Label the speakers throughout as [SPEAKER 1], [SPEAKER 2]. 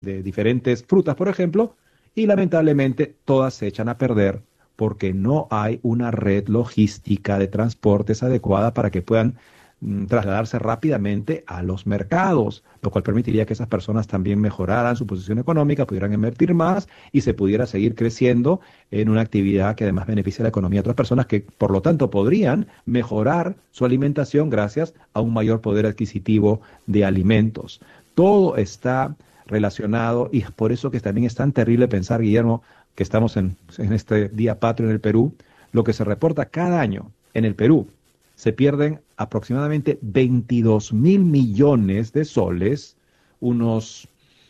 [SPEAKER 1] de diferentes frutas, por ejemplo, y lamentablemente todas se echan a perder porque no hay una red logística de transportes adecuada para que puedan trasladarse rápidamente a los mercados, lo cual permitiría que esas personas también mejoraran su posición económica, pudieran invertir más y se pudiera seguir creciendo en una actividad que además beneficia a la economía de otras personas que, por lo tanto, podrían mejorar su alimentación gracias a un mayor poder adquisitivo de alimentos. Todo está relacionado y es por eso que también es tan terrible pensar, Guillermo, que estamos en este Día Patrio en el Perú, lo que se reporta cada año en el Perú. Se pierden aproximadamente 22.000 millones de soles, unos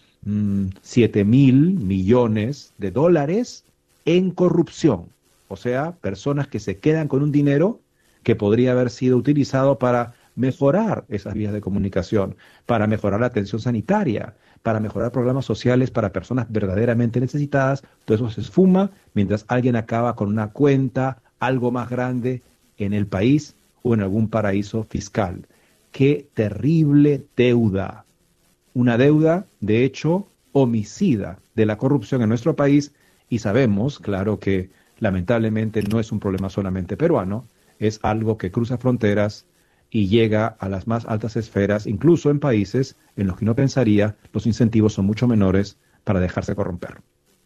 [SPEAKER 1] 7.000 millones de dólares en corrupción. O sea, personas que se quedan con un dinero que podría haber sido utilizado para mejorar esas vías de comunicación, para mejorar la atención sanitaria, para mejorar programas sociales para personas verdaderamente necesitadas. Todo eso se esfuma mientras alguien acaba con una cuenta algo más grande en el país o en algún paraíso fiscal. ¡Qué terrible deuda! Una deuda, de hecho, homicida de la corrupción en nuestro país, y sabemos, claro, que lamentablemente no es un problema solamente peruano, es algo que cruza fronteras y llega a las más altas esferas, incluso en países en los que uno pensaría los incentivos son mucho menores para dejarse corromper.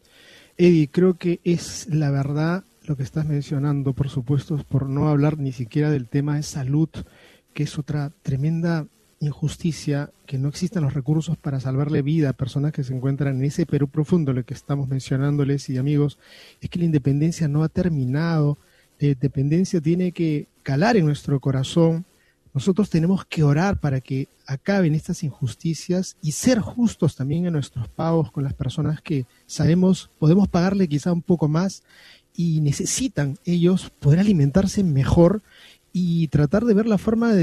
[SPEAKER 2] Eddie, creo que es la verdad lo que estás mencionando, por supuesto, por no hablar ni siquiera del tema de salud, que es otra tremenda injusticia, que no existan los recursos para salvarle vida a personas que se encuentran en ese Perú profundo, lo que estamos mencionándoles y amigos, es que la independencia no ha terminado, la independencia tiene que calar en nuestro corazón. Nosotros tenemos que orar para que acaben estas injusticias y ser justos también en nuestros pagos con las personas que sabemos podemos pagarle quizá un poco más y necesitan ellos poder alimentarse mejor y tratar de ver la forma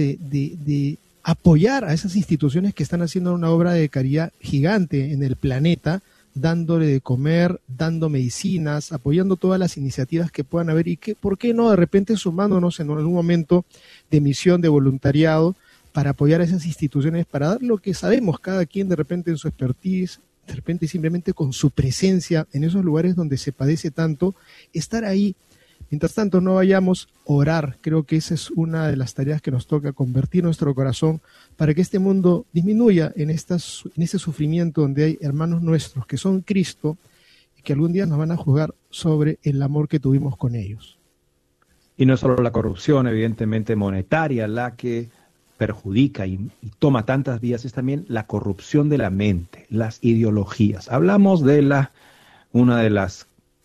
[SPEAKER 2] de apoyar a esas instituciones que están haciendo una obra de caridad gigante en el planeta, dándole de comer, dando medicinas, apoyando todas las iniciativas que puedan haber y que, ¿por qué no?, de repente sumándonos en algún momento de misión, de voluntariado, para apoyar a esas instituciones, para dar lo que sabemos cada quien de repente en su expertise, de repente simplemente con su presencia en esos lugares donde se padece tanto, estar ahí. Mientras tanto, no vayamos a orar. Creo que esa es una de las tareas que nos toca, convertir nuestro corazón para que este mundo disminuya en ese sufrimiento donde hay hermanos nuestros que son Cristo y que algún día nos van a juzgar sobre el amor que tuvimos con ellos.
[SPEAKER 1] Y no es solo la corrupción, evidentemente, monetaria la que perjudica y toma tantas vías, es también la corrupción de la mente, las ideologías. Hablamos de una de las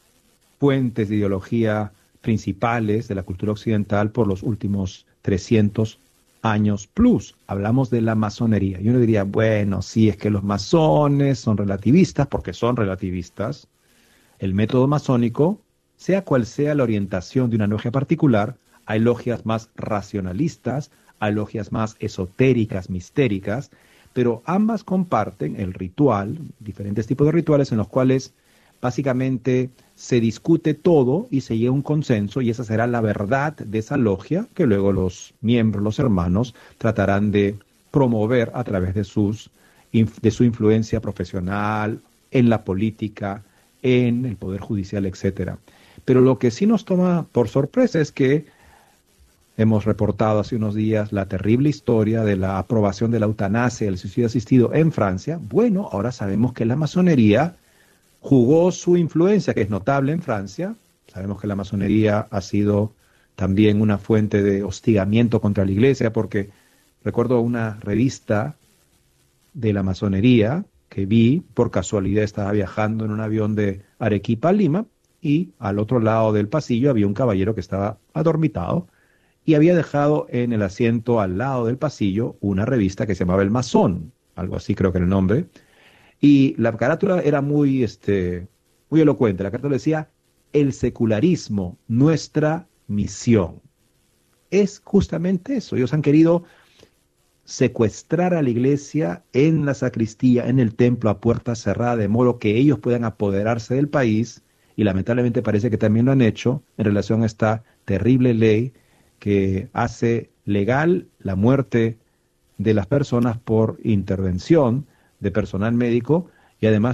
[SPEAKER 1] fuentes de ideología principales de la cultura occidental por los últimos 300 años plus. Hablamos de la masonería. Y uno diría, bueno, sí, es que los masones son relativistas, porque son relativistas. El método masónico, sea cual sea la orientación de una logia particular, hay logias más racionalistas, hay logias más esotéricas, mistéricas, pero ambas comparten el ritual, diferentes tipos de rituales en los cuales básicamente se discute todo y se llega a un consenso y esa será la verdad de esa logia que luego los miembros, los hermanos, tratarán de promover a través de su influencia profesional, en la política, en el poder judicial, etcétera. Pero lo que sí nos toma por sorpresa es que hemos reportado hace unos días la terrible historia de la aprobación de la eutanasia, el suicidio asistido en Francia. Bueno, ahora sabemos que la masonería jugó su influencia, que es notable en Francia. Sabemos que la masonería ha sido también una fuente de hostigamiento contra la iglesia, porque recuerdo una revista de la masonería que vi, por casualidad estaba viajando en un avión de Arequipa a Lima, y al otro lado del pasillo había un caballero que estaba adormitado, y había dejado en el asiento al lado del pasillo una revista que se llamaba El Masón, algo así creo que era el nombre. Y la carátula era muy elocuente. La carátula decía, el secularismo, nuestra misión. Es justamente eso. Ellos han querido secuestrar a la iglesia en la sacristía, en el templo a puerta cerrada, de modo que ellos puedan apoderarse del país, y lamentablemente parece que también lo han hecho en relación a esta terrible ley que hace legal la muerte de las personas por intervención de personal médico y además